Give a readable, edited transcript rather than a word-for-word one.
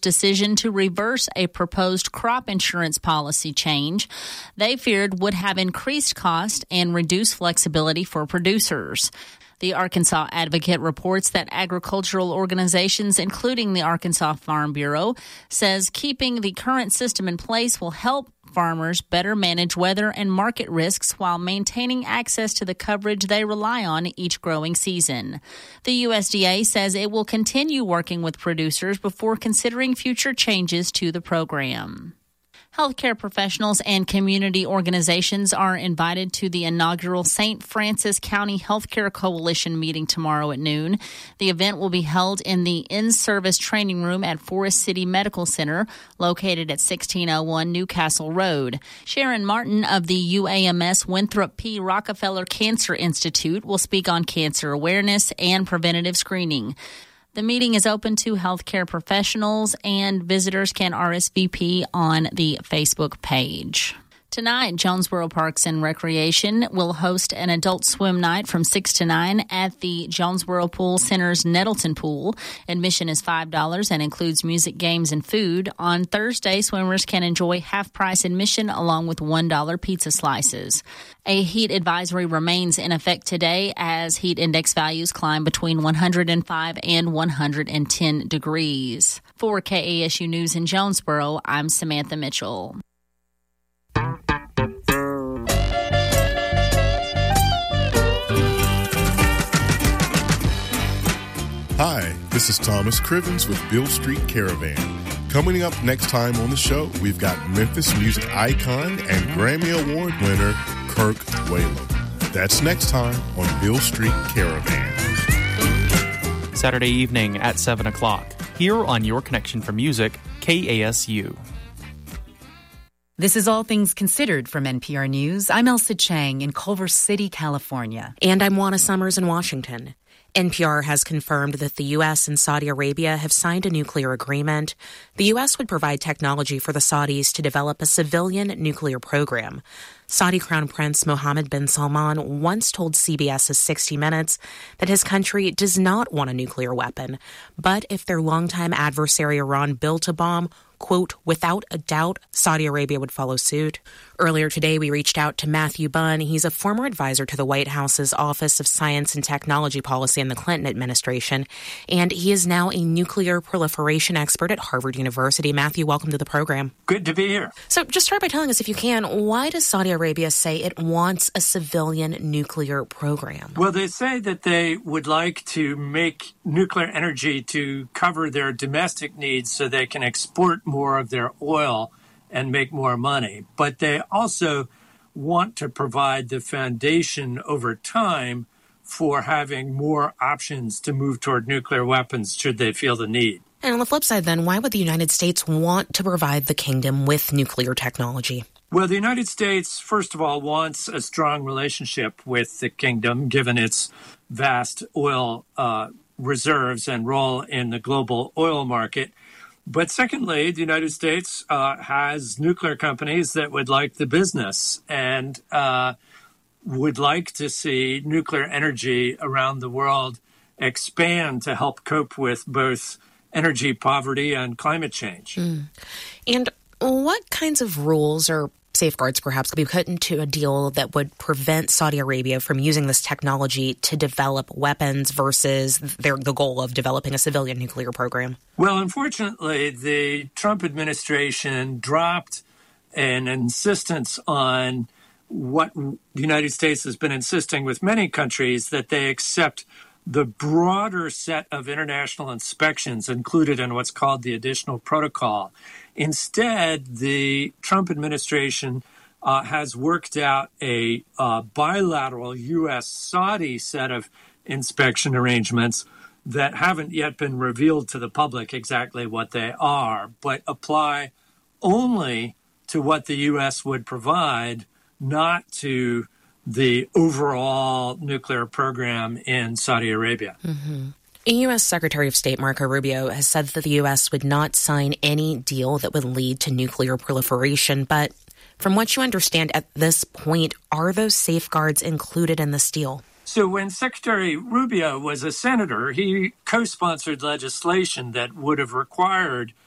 decision to reverse a proposed crop insurance policy change they feared would have increased cost and reduced flexibility for producers. The Arkansas Advocate reports that agricultural organizations, including the Arkansas Farm Bureau, says keeping the current system in place will help farmers better manage weather and market risks while maintaining access to the coverage they rely on each growing season. The USDA says it will continue working with producers before considering future changes to the program. Healthcare professionals and community organizations are invited to the inaugural St. Francis County Healthcare Coalition meeting tomorrow at noon. The event will be held in the in-service training room at Forest City Medical Center, located at 1601 Newcastle Road. Sharon Martin of the UAMS Winthrop P. Rockefeller Cancer Institute will speak on cancer awareness and preventative screening. The meeting is open to healthcare professionals, and visitors can RSVP on the Facebook page. Tonight, Jonesboro Parks and Recreation will host an adult swim night from 6 to 9 at the Jonesboro Pool Center's Nettleton Pool. Admission is $5 and includes music, games, and food. On Thursday, swimmers can enjoy half-price admission along with $1 pizza slices. A heat advisory remains in effect today as heat index values climb between 105 and 110 degrees. For KASU News in Jonesboro, I'm Samantha Mitchell. Hi, this is Thomas Crivens with Beale Street Caravan. Coming up next time on the show, we've got Memphis music icon and Grammy Award winner Kirk Whalum. That's next time on Beale Street Caravan. Saturday evening at 7 o'clock, here on Your Connection for Music, KASU. This is All Things Considered from NPR News. I'm Elsa Chang in Culver City, California. And I'm Juana Summers in Washington. NPR has confirmed that the U.S. and Saudi Arabia have signed a nuclear agreement. The U.S. would provide technology for the Saudis to develop a civilian nuclear program. Saudi Crown Prince Mohammed bin Salman once told CBS's 60 Minutes that his country does not want a nuclear weapon, but if their longtime adversary Iran built a bomb, quote, without a doubt, Saudi Arabia would follow suit. Earlier today, we reached out to Matthew Bunn. He's a former advisor to the White House's Office of Science and Technology Policy in the Clinton administration, and he is now a nuclear proliferation expert at Harvard University. Matthew, welcome to the program. Good to be here. So just start by telling us, if you can, why does Saudi Arabia say it wants a civilian nuclear program? Well, they say that they would like to make nuclear energy to cover their domestic needs so they can export more of their oil and make more money. But they also want to provide the foundation over time for having more options to move toward nuclear weapons should they feel the need. And on the flip side, then, why would the United States want to provide the kingdom with nuclear technology? Well, the United States, first of all, wants a strong relationship with the kingdom, given its vast oil reserves and role in the global oil market. But secondly, the United States has nuclear companies that would like the business and would like to see nuclear energy around the world expand to help cope with both energy poverty and climate change. And what kinds of rules or safeguards perhaps could be put into a deal that would prevent Saudi Arabia from using this technology to develop weapons versus the goal of developing a civilian nuclear program? Well, unfortunately, the Trump administration dropped an insistence on what the United States has been insisting with many countries, that they accept the broader set of international inspections included in what's called the additional protocol. Instead, the Trump administration has worked out a bilateral U.S.-Saudi set of inspection arrangements that haven't yet been revealed to the public exactly what they are, but apply only to what the U.S. would provide, not to the overall nuclear program in Saudi Arabia. Mm-hmm. U.S. Secretary of State Marco Rubio has said that the U.S. would not sign any deal that would lead to nuclear proliferation. But from what you understand at this point, are those safeguards included in this deal? So when Secretary Rubio was a senator, he co-sponsored legislation that would have required